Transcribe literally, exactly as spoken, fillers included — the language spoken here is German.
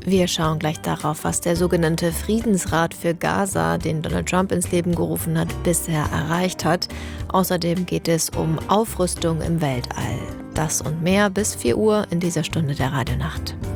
Wir schauen gleich darauf, was der sogenannte Friedensrat für Gaza, den Donald Trump ins Leben gerufen hat, bisher erreicht hat. Außerdem geht es um Aufrüstung im Weltall. Das und mehr bis vier Uhr in dieser Stunde der Radionacht.